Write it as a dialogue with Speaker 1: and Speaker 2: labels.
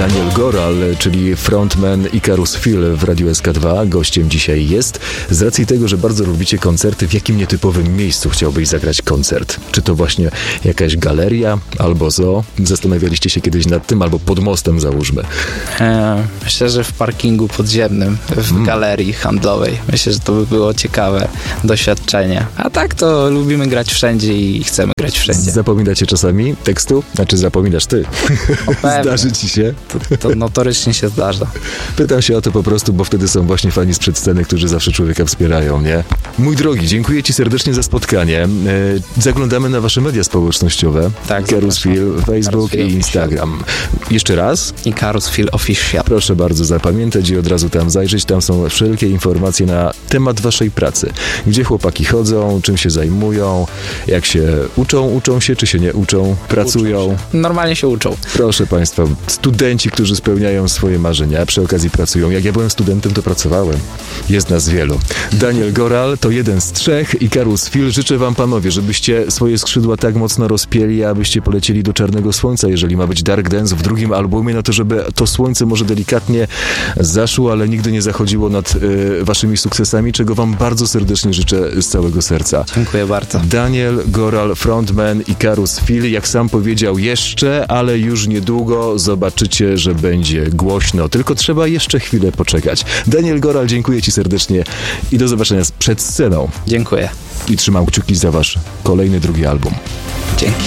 Speaker 1: Daniel Goral, czyli frontman Icarus Phil w Radiu SK2. Gościem dzisiaj jest. Z racji tego, że bardzo lubicie koncerty, w jakim nietypowym miejscu chciałbyś zagrać koncert? Czy to właśnie jakaś galeria albo zoo? Zastanawialiście się kiedyś nad tym, albo pod mostem załóżmy?
Speaker 2: Myślę, że w parkingu podziemnym, w galerii handlowej. Myślę, że to by było ciekawe doświadczenie. A tak to lubimy grać wszędzie i chcemy grać wszędzie.
Speaker 1: Zapominacie czasami tekstu? Znaczy zapominasz ty. Zdarzy ci się?
Speaker 2: To notorycznie się zdarza.
Speaker 1: Pytam się o to po prostu, bo wtedy są właśnie fani sprzed sceny, którzy zawsze człowieka wspierają, nie? Mój drogi, dziękuję ci serdecznie za spotkanie. Zaglądamy na wasze media społecznościowe.
Speaker 2: Tak,
Speaker 1: Icarus Phil, Facebook
Speaker 2: Phil
Speaker 1: i Instagram. Jeszcze raz?
Speaker 2: Icarus Phil Official.
Speaker 1: Proszę bardzo zapamiętać i od razu tam zajrzeć. Tam są wszelkie informacje na temat waszej pracy. Gdzie chłopaki chodzą, czym się zajmują, jak się uczą się, czy się nie uczą, pracują.
Speaker 2: Normalnie się uczą.
Speaker 1: Proszę państwa, studenci, którzy spełniają swoje marzenia, a przy okazji pracują. Jak ja byłem studentem, to pracowałem. Jest nas wielu. Daniel Goral to jeden z trzech. Icarus Phil. Życzę wam, panowie, żebyście swoje skrzydła tak mocno rozpięli, abyście polecieli do czarnego słońca. Jeżeli ma być Dark Dance w drugim albumie, no to żeby to słońce może delikatnie zaszło, ale nigdy nie zachodziło nad waszymi sukcesami, czego wam bardzo serdecznie życzę z całego serca.
Speaker 2: Dziękuję bardzo.
Speaker 1: Daniel Goral, frontman Icarus Phil. Jak sam powiedział, jeszcze, ale już niedługo zobaczycie, że będzie głośno. Tylko trzeba jeszcze chwilę poczekać. Daniel Goral, dziękuję ci serdecznie i do zobaczenia przed sceną.
Speaker 2: Dziękuję.
Speaker 1: I trzymam kciuki za wasz kolejny, drugi album.
Speaker 2: Dzięki.